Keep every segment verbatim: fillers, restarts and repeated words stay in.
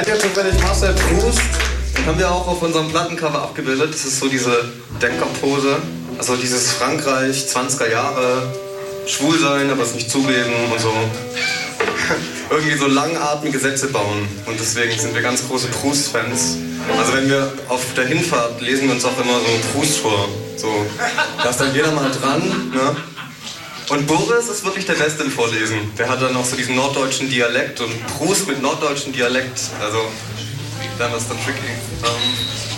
Kennt ihr zufällig Marcel Proust? Den haben wir auch auf unserem Plattencover abgebildet. Das ist so diese Denkerpose. Also dieses Frankreich, zwanziger Jahre, schwul sein, aber es nicht zugeben und so. Irgendwie so langatmige Sätze bauen. Und deswegen sind wir ganz große Proust-Fans. Also wenn wir auf der Hinfahrt lesen wir uns auch immer so Proust vor. So, da ist dann jeder mal dran, ne? Und Boris ist wirklich der Beste im Vorlesen. Der hat dann auch so diesen norddeutschen Dialekt und Proust mit norddeutschem Dialekt. Also, dann ist dann tricky. Ähm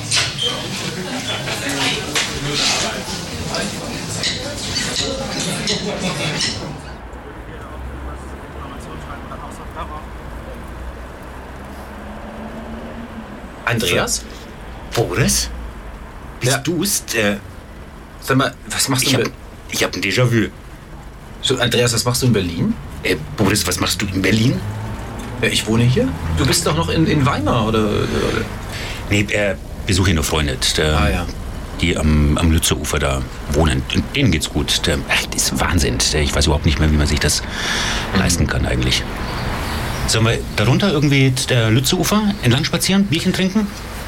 Andreas? Boris? Bist Ja. du's? Äh, Sag mal, was machst du ich in hab, ich hab ein Déjà-vu. So, Andreas, was machst du in Berlin? Äh, Boris, was machst du in Berlin? Ja, ich wohne hier. Du bist doch noch in, in Weimar, oder? oder? Nee, äh, besuche hier eine Freundin, äh, Ah, ja. die am, am Lützeufer da wohnen. Und denen geht's gut. Äh, ach, das ist Wahnsinn. Äh, Ich weiß überhaupt nicht mehr, wie man sich das leisten kann eigentlich. Sollen wir darunter irgendwie der Lützeufer entlang spazieren, Bierchen trinken?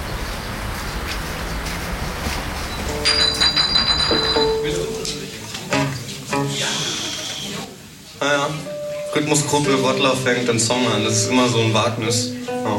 Naja, Rhythmusgruppe Rottler fängt den Song an. Das ist immer so ein Wagnis. Ja.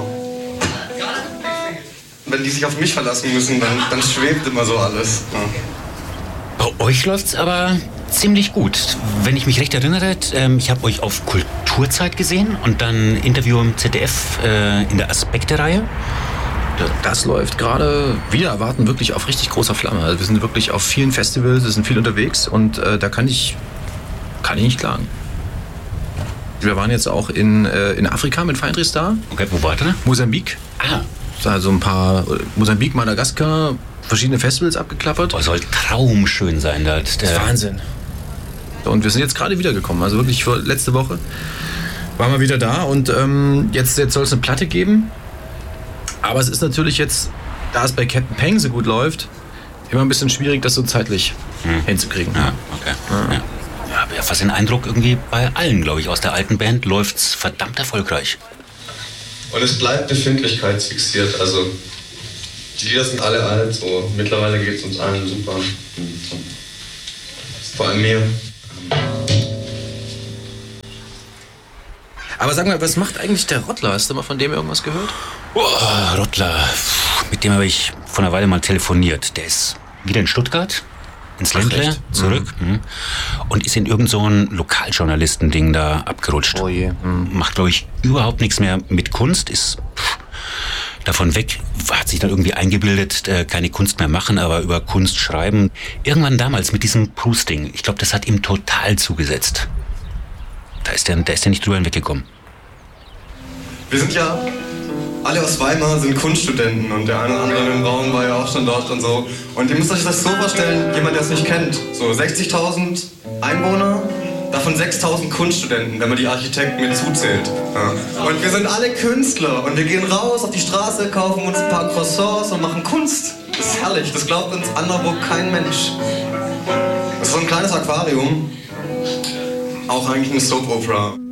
Wenn die sich auf mich verlassen müssen, dann, dann schwebt immer so alles. Ja. Bei euch läuft's aber ziemlich gut. Wenn ich mich recht erinnere, ähm, ich habe euch auf Kulturzeit gesehen und dann Interview im Z D F äh, in der Aspekte-Reihe. Das läuft gerade wieder erwarten wirklich auf richtig großer Flamme. Also wir sind wirklich auf vielen Festivals, wir sind viel unterwegs und äh, da kann ich, kann ich nicht klagen. Wir waren jetzt auch in, äh, in Afrika mit Feindris da. Okay, wo wart ihr? Mosambik. Ah, Also ein paar, äh, Mosambik, Madagaskar, verschiedene Festivals abgeklappert. oh, soll traumschön sein da. Das ist Wahnsinn. Und wir sind jetzt gerade wiedergekommen. Also wirklich vor, letzte Woche waren wir wieder da und ähm, jetzt, jetzt soll es eine Platte geben. Aber es ist natürlich jetzt, da es bei Captain Peng so gut läuft, immer ein bisschen schwierig, das so zeitlich Hm. hinzukriegen. Ja, okay. Ja. Ja. Ja, aber fast den Eindruck, irgendwie bei allen, glaube ich, aus der alten Band läuft's verdammt erfolgreich. Und es bleibt befindlichkeitsfixiert. Also, die Lieder sind alle alt. So. Mittlerweile geht es uns allen super. Vor allem mir. Aber sag mal, was macht eigentlich der Rottler? Hast du mal von dem irgendwas gehört? Oh, Rottler, mit dem habe ich vor einer Weile mal telefoniert. Der ist wieder in Stuttgart, ins Ach, Ländle, echt? zurück. Mhm. Und ist in irgend so ein Lokaljournalistending da abgerutscht. Oh je. Mhm. Macht, glaube ich, überhaupt nichts mehr mit Kunst, ist pff, davon weg, hat sich dann irgendwie eingebildet, äh, keine Kunst mehr machen, aber über Kunst schreiben. Irgendwann damals mit diesem Proust-Ding, ich glaube, das hat ihm total zugesetzt. Da ist der, da ist der nicht drüber hinweggekommen. Wir sind ja alle aus Weimar, sind Kunststudenten und der eine oder andere im Raum war ja auch schon dort und so. Und ihr müsst euch das so vorstellen, jemand, der es nicht kennt. So sechzigtausend Einwohner, davon sechstausend Kunststudenten, wenn man die Architekten mit zuzählt. Ja. Und wir sind alle Künstler und wir gehen raus auf die Straße, kaufen uns ein paar Croissants und machen Kunst. Das ist herrlich, das glaubt uns anderswo kein Mensch. Das ist so ein kleines Aquarium, auch eigentlich eine Soap-Opera.